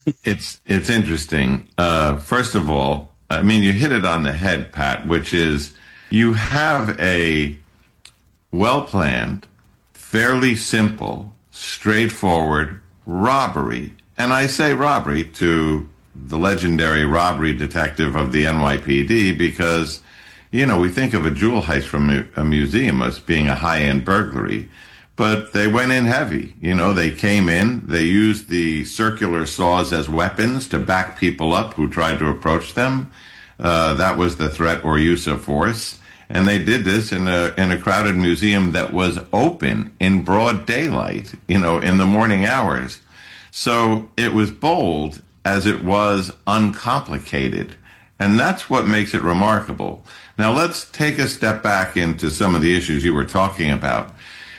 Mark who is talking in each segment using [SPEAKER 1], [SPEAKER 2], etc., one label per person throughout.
[SPEAKER 1] It's interesting. First of all, I mean, you hit it on the head, Pat, which is you have a well planned, fairly simple, straightforward robbery. And I say robbery to the legendary robbery detective of the NYPD because, we think of a jewel heist from a museum as being a high end burglary. But they went in heavy. They came in, they used the circular saws as weapons to back people up who tried to approach them. That was the threat or use of force. And they did this in a crowded museum that was open in broad daylight, in the morning hours. So it was bold as it was uncomplicated. And that's what makes it remarkable. Now let's take a step back into some of the issues you were talking about.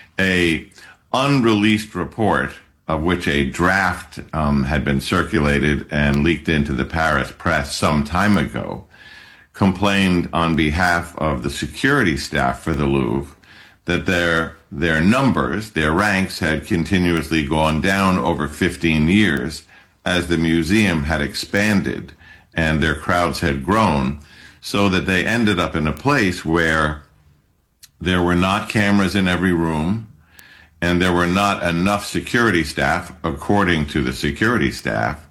[SPEAKER 1] A unreleased report of which a draft had been circulated and leaked into the Paris press some time ago complained on behalf of the security staff for the Louvre that their numbers, their ranks had continuously gone down over 15 years as the museum had expanded and their crowds had grown, so that they ended up in a place where there were not cameras in every room, and there were not enough security staff, according to the security staff,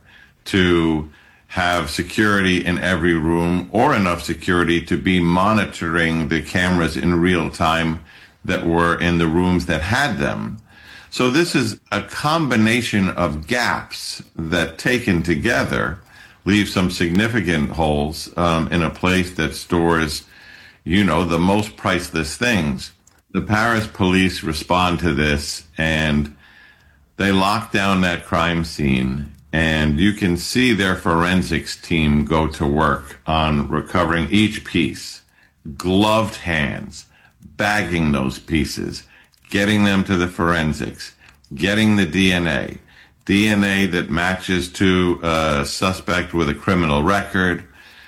[SPEAKER 1] to have security in every room or enough security to be monitoring the cameras in real time that were in the rooms that had them. So this is a combination of gaps that, taken together, leave some significant holes in a place that stores, the most priceless things. The Paris police respond to this and they lock down that crime scene, and you can see their forensics team go to work on recovering each piece, gloved hands, bagging those pieces, getting them to the forensics, getting the DNA that matches to a suspect with a criminal record.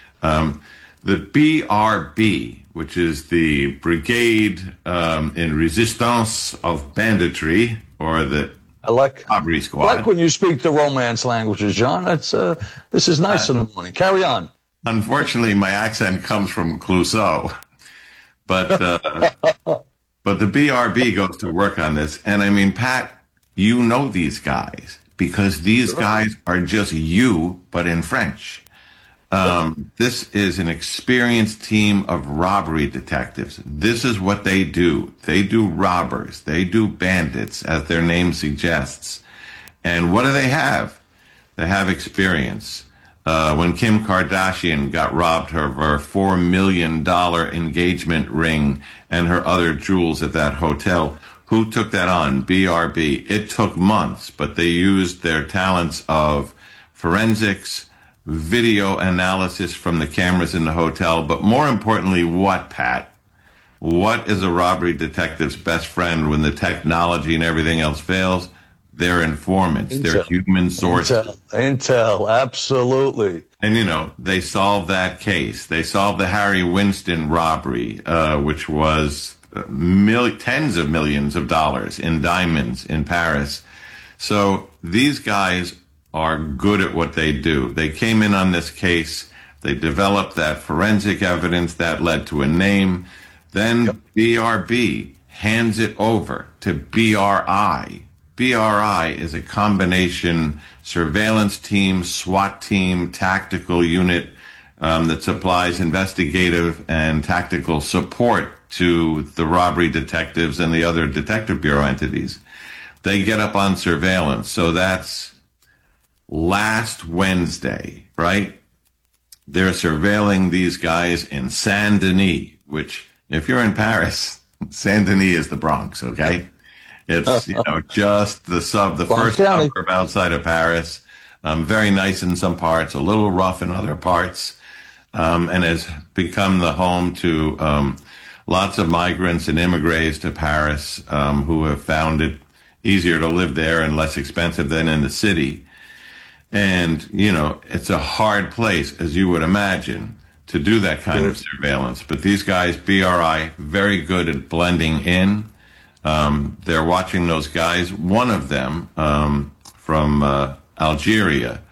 [SPEAKER 1] The BRB, which is the Brigade in Resistance of Banditry, or the Robbery Squad.
[SPEAKER 2] I like when you speak the Romance languages, John. This is nice in the morning. Carry on.
[SPEAKER 1] Unfortunately, my accent comes from Clouseau, but the BRB goes to work on this. And I mean, Pat, you know these guys because these guys are just you, but in French. This is an experienced team of robbery detectives. This is what they do. They do robbers. They do bandits, as their name suggests. And what do they have? They have experience. When Kim Kardashian got robbed of her $4 million engagement ring and her other jewels at that hotel, who took that on? BRB. It took months, but they used their talents of forensics, video analysis from the cameras in the hotel, but more importantly, what, Pat? What is a robbery detective's best friend when the technology and everything else fails? They're informants. They're human sources.
[SPEAKER 2] Intel, absolutely.
[SPEAKER 1] And, they solved that case. They solved the Harry Winston robbery, which was tens of millions of dollars in diamonds in Paris. So these guys are good at what they do. They came in on this case. They developed that forensic evidence that led to a name. Then BRB hands it over to BRI. BRI is a combination surveillance team, SWAT team, tactical unit that supplies investigative and tactical support to the robbery detectives and the other detective bureau entities. They get up on surveillance. So that's last Wednesday, right? They're surveilling these guys in Saint Denis, which, if you're in Paris, Saint Denis is the Bronx, okay? It's, just the first suburb outside of Paris. Very nice in some parts, a little rough in other parts, and has become the home to lots of migrants and immigrants to Paris who have found it easier to live there and less expensive than in the city. And, it's a hard place, as you would imagine, to do that kind of surveillance. But these guys, BRI, very good at blending in. They're watching those guys. One of them from Algeria